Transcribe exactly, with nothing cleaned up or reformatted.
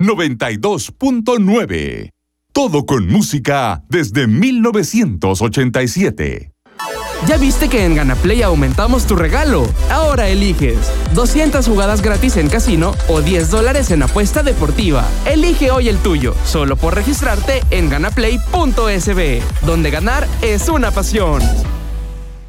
noventa y dos punto nueve. Todo con música desde mil novecientos ochenta y siete. ¿Ya viste que en GanaPlay aumentamos tu regalo? Ahora eliges doscientas jugadas gratis en casino o diez dólares en apuesta deportiva. Elige hoy el tuyo, solo por registrarte en ganaplay punto es be, donde ganar es una pasión.